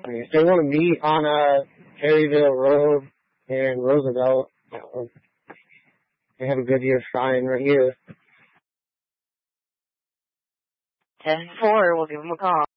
If they want to meet on Perryville Road here in Roosevelt, they have a Goodyear sign right here. 10-4, we'll give them a call.